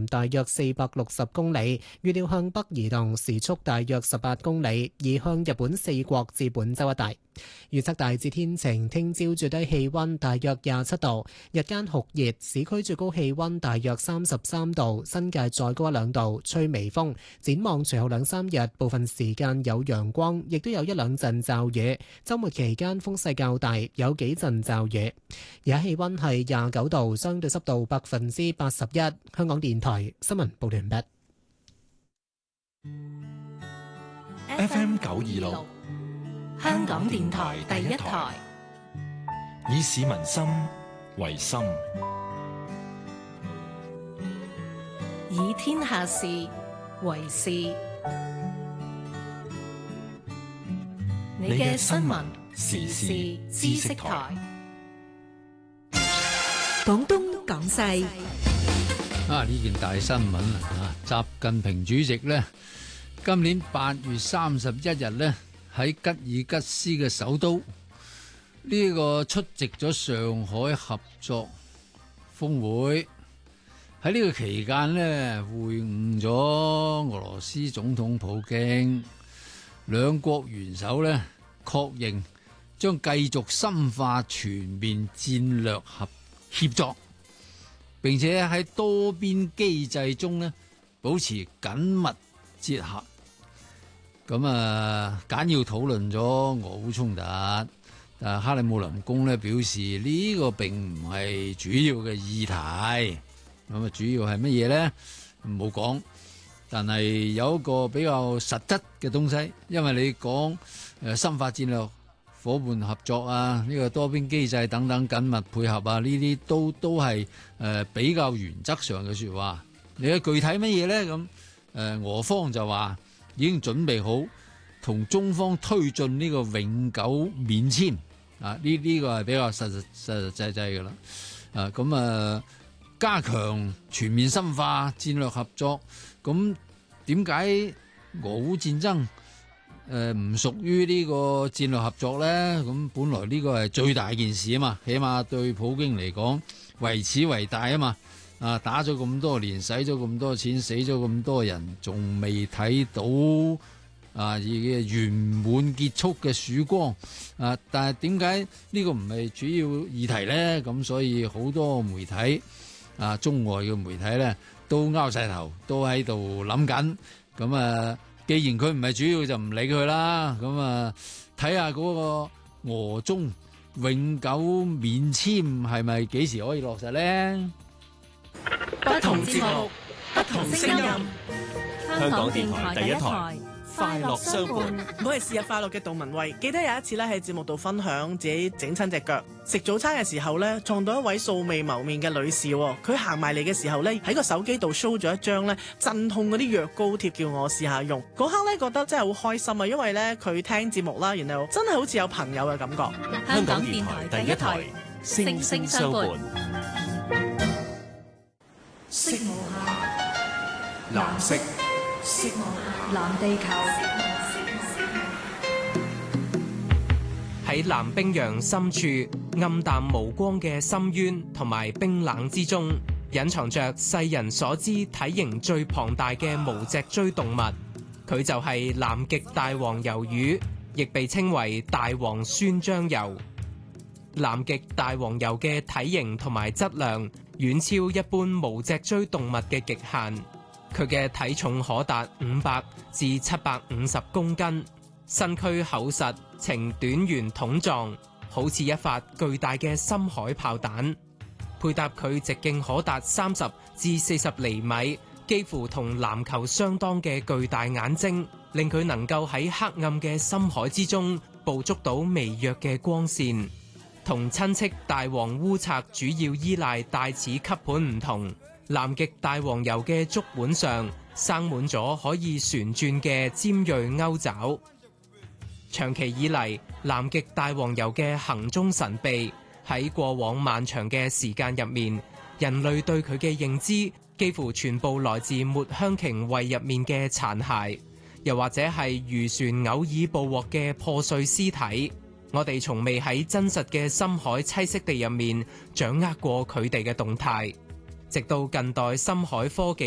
大約460公里，預料向北移動，時速大約18公里，移向日本四國至本州一帶。預測大致天晴，聽朝最低氣溫大約27度，日間酷熱，市區最高氣溫大約33度，新界再高1-2度，吹微風。展望隨後2-3日，部分時間有陽光，亦都有1-2陣驟雨。週末期間風勢較大，有幾陣驟雨。而家氣溫係29度，相對濕度81%。香港電台新聞報道完畢。 FM 926 香港電台第一台， 以市民心為心， 以天下事為事。你嘅新聞時事知識台， 廣東廣西呢件大新聞啊！習近平主席呢，今年8月31日呢，喺吉爾吉斯嘅首都呢個出席咗上海合作峰會，喺呢個期間呢，會晤咗俄羅斯總統普京，兩國元首呢確認將繼續深化全面戰略協作，並且喺多邊機制中呢保持緊密結合。咁簡要討論咗俄烏衝突，但克里姆林宮呢表示呢個並唔係主要嘅議題。咁主要係乜嘢呢？冇講，但係有一個比較實質嘅東西，因為你講深化戰略伙伴合作啊，呢個多邊機制等等緊密配合啊，呢啲都係比較原則上嘅說話。你嘅具體乜嘢呢？咁俄方就話已經準備好同中方推進呢個永久免簽啊，呢個係比較實際嘅啦。加強全面深化戰略合作。咁點解俄烏戰爭唔屬於呢個戰略合作呢？咁本來呢個係最大件事啊嘛，起碼對普京嚟講為此為大啊嘛。打咗咁多年，使咗咁多錢，死咗咁多人，仲未睇到圓滿結束嘅曙光。但係點解呢個唔係主要議題呢？咁所以好多媒體中外嘅媒體呢都拗晒頭，都喺度諗緊。咁既然佢唔係主要，就唔理佢啦。咁睇下嗰個俄中永久免簽係咪幾時可以落實呢？ 不同節目，不同聲音。 香港電台第一台，快樂相伴。 我係是日快樂嘅杜文慧，記得有一次咧喺節目度分享自己整親隻腳，食早餐嘅時候咧撞到一位素未謀面嘅女士，佢行埋嚟嘅時候咧喺個手機度 show 咗一張咧鎮痛嗰啲藥膏貼，叫我試下用。嗰刻咧覺得真係好開心啊，因為咧佢聽節目啦，然後真係好似有朋友嘅感覺。 香港電台第一台，聲聲相伴。 色無暇， 藍色， 色無暇，藍地球。 喺南冰洋深處暗淡無光嘅深淵同埋冰冷之中，隱藏着世人所知體型最龐大嘅無脊椎動物，佢就係南極大黃魷魚，亦被稱為大黃酸漿魷。南極大黃魷嘅體型同埋質量遠超一般無脊椎動物嘅極限，佢嘅體重可達500至750公斤，身軀厚實，呈短圓筒狀，好似一發巨大嘅深海炮彈。配搭佢直徑可達30至40厘米，幾乎同籃球相當嘅巨大眼睛，令佢能夠喺黑暗嘅深海之中捕捉到微弱嘅光線。同親戚大黃烏賊主要依賴帶齒吸盤唔同，南極大黃魷嘅足腕上生滿咗可以旋轉嘅尖銳鈎爪。長期以嚟，南極大黃魷嘅行蹤神秘，喺過往漫長嘅時間入面，人類對佢嘅認知幾乎全部來自抹香鯨胃入面嘅殘骸，又或者係漁船偶爾捕獲嘅破碎屍體。我哋從未喺真實嘅深海棲息地入面掌握過佢哋嘅動態，直到近代深海科技